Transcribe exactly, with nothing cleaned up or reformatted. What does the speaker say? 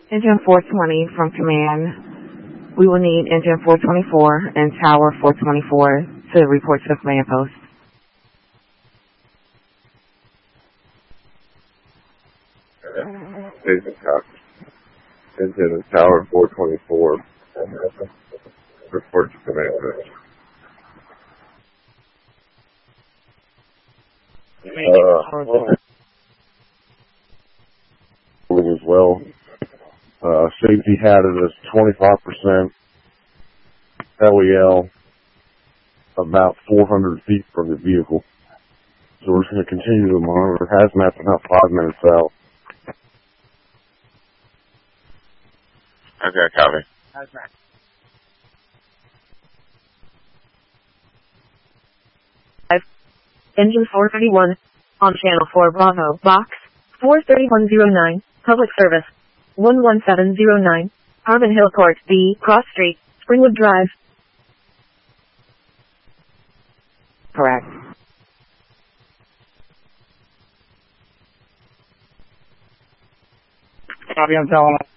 Engine four twenty from command. We will need engine four twenty-four and tower four twenty-four to report to the command post. Station copy. Engine and tower four twenty-four. Report to command post. Uh, as well. Uh, safety had it as twenty-five percent L E L, about four hundred feet from the vehicle. So we're just going to continue to monitor. Hazmat's about five minutes out. Okay, copy. Hazmat. Engine four thirty-one, on channel four Bravo, box, four thirty-one oh nine, public service, one one seven oh nine, Harbin Hill Court, B, Cross Street, Springwood Drive. Correct. Copy, I'm telling